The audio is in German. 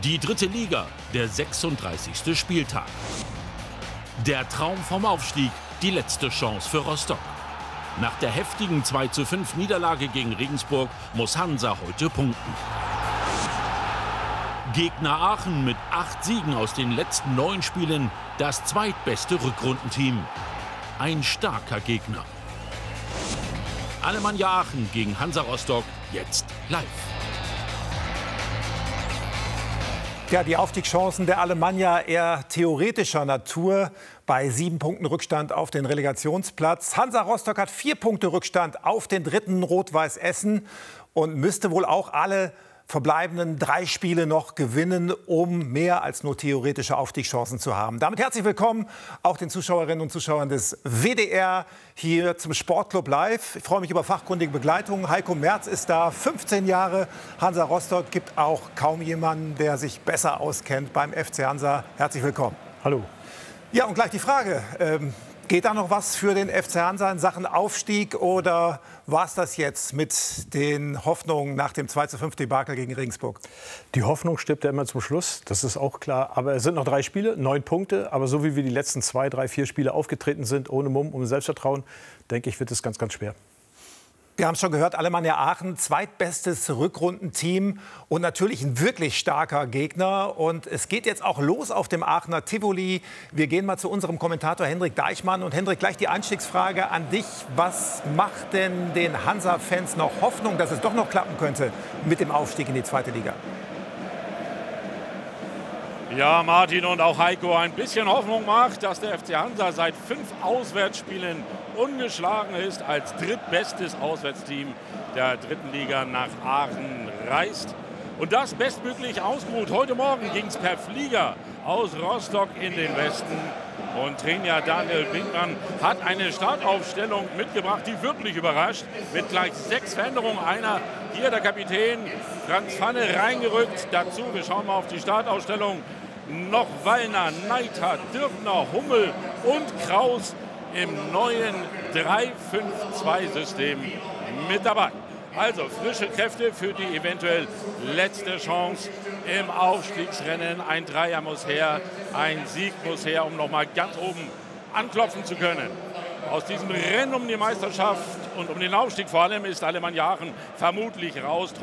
Die dritte Liga, der 36. Spieltag. Der Traum vom Aufstieg, die letzte Chance für Rostock. Nach der heftigen 2:5 Niederlage gegen Regensburg muss Hansa heute punkten. Gegner Aachen mit 8 Siegen aus den letzten 9 Spielen, das zweitbeste Rückrundenteam. Ein starker Gegner. Alemannia Aachen gegen Hansa Rostock, jetzt live. Ja, die Aufstiegschancen der Alemannia eher theoretischer Natur bei 7 Punkten Rückstand auf den Relegationsplatz. Hansa Rostock hat 4 Punkte Rückstand auf den dritten Rot-Weiß Essen und müsste wohl auch alle verbleibenden 3 Spiele noch gewinnen, um mehr als nur theoretische Aufstiegschancen zu haben. Damit herzlich willkommen auch den Zuschauerinnen und Zuschauern des WDR hier zum Sportclub Live. Ich freue mich über fachkundige Begleitung. Heiko Merz ist da, 15 Jahre Hansa Rostock. Gibt auch kaum jemanden, der sich besser auskennt beim FC Hansa. Herzlich willkommen. Hallo. Ja, und gleich die Frage. Geht da noch was für den FC Hansa in Sachen Aufstieg oder war es das jetzt mit den Hoffnungen nach dem 2:5 Debakel gegen Regensburg? Die Hoffnung stirbt ja immer zum Schluss, das ist auch klar. Aber es sind noch 3 Spiele, 9 Punkte. Aber so wie wir die letzten 2, 3, 4 Spiele aufgetreten sind, ohne Mumm, ohne Selbstvertrauen, denke ich, wird es ganz, ganz schwer. Wir haben es schon gehört, Alemannia Aachen, zweitbestes Rückrundenteam und natürlich ein wirklich starker Gegner. Und es geht jetzt auch los auf dem Aachener Tivoli. Wir gehen mal zu unserem Kommentator Hendrik Deichmann. Und Hendrik, gleich die Einstiegsfrage an dich. Was macht denn den Hansa-Fans noch Hoffnung, dass es doch noch klappen könnte mit dem Aufstieg in die zweite Liga? Ja, Martin und auch Heiko, ein bisschen Hoffnung macht, dass der FC Hansa seit 5 Auswärtsspielen ungeschlagen ist, als drittbestes Auswärtsteam der dritten Liga nach Aachen reist. Und das bestmöglich ausgeruht. Heute Morgen ging es per Flieger aus Rostock in den Westen. Und Trainer Daniel Brinkmann hat eine Startaufstellung mitgebracht, die wirklich überrascht. Mit gleich 6 Veränderungen. Einer, hier der Kapitän Franz Pfanne reingerückt. Dazu, wir schauen mal auf die Startaufstellung, noch Wallner, Neithardt, Dürkner, Hummel und Kraus im neuen 3-5-2-System mit dabei. Also frische Kräfte für die eventuell letzte Chance im Aufstiegsrennen. Ein Dreier muss her, ein Sieg muss her, um noch mal ganz oben anklopfen zu können. Aus diesem Rennen um die Meisterschaft und um den Aufstieg vor allem ist Alemannia Aachen vermutlich raus.